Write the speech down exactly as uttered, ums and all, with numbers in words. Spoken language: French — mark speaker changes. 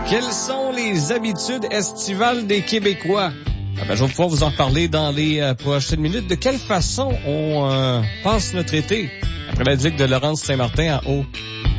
Speaker 1: Quelles sont les habitudes estivales des Québécois? Ah ben, je vais pouvoir vous en parler dans les euh, prochaines minutes. De quelle façon on euh, passe notre été? Après la digue de Laurence Saint-Martin en haut